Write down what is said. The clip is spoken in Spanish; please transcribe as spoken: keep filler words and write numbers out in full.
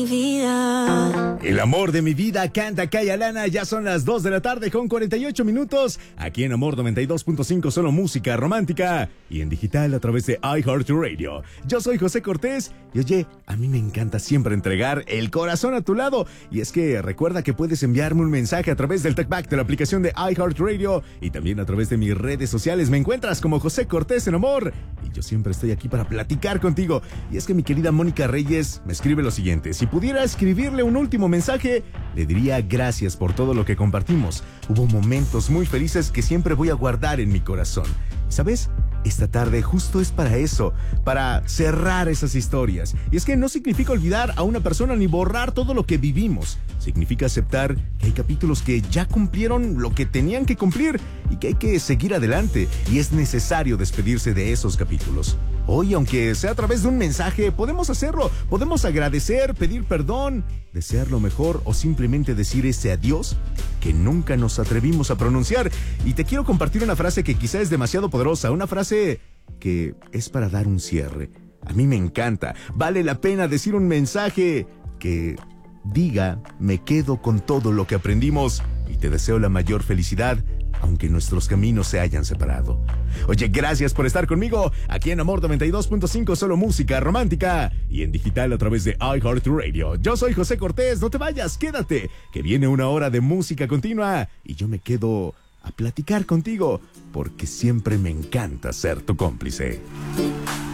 Vida. El amor de mi vida canta Kaya Lana. Ya son las dos de la tarde con cuarenta y ocho minutos. Aquí en Amor noventa y dos punto cinco, solo música romántica. Y en digital a través de iHeartRadio. Yo soy José Cortés. Y oye, a mí me encanta siempre entregar el corazón a tu lado. Y es que recuerda que puedes enviarme un mensaje a través del TalkBack de la aplicación de iHeartRadio. Y también a través de mis redes sociales. Me encuentras como José Cortés en Amor. Y yo siempre estoy aquí para platicar contigo. Y es que mi querida Mónica Reyes me escribe lo siguiente. Si pudiera escribirle un último mensaje, le diría gracias por todo lo que compartimos. Hubo momentos muy felices que siempre voy a guardar en mi corazón. ¿Sabes? Esta tarde justo es para eso, para cerrar esas historias. Y es que no significa olvidar a una persona ni borrar todo lo que vivimos. Significa aceptar que hay capítulos que ya cumplieron lo que tenían que cumplir y que hay que seguir adelante. Y es necesario despedirse de esos capítulos. Hoy, aunque sea a través de un mensaje, podemos hacerlo. Podemos agradecer, pedir perdón, desear lo mejor o simplemente decir ese adiós que nunca nos atrevimos a pronunciar. Y te quiero compartir una frase que quizá es demasiado poderosa, una frase que es para dar un cierre. A mí me encanta. Vale la pena decir un mensaje que diga, me quedo con todo lo que aprendimos y te deseo la mayor felicidad, aunque nuestros caminos se hayan separado. Oye, gracias por estar conmigo aquí en Amor noventa y dos punto cinco, solo música romántica y en digital a través de iHeartRadio. Yo soy José Cortés, no te vayas, quédate, que viene una hora de música continua y yo me quedo a platicar contigo porque siempre me encanta ser tu cómplice.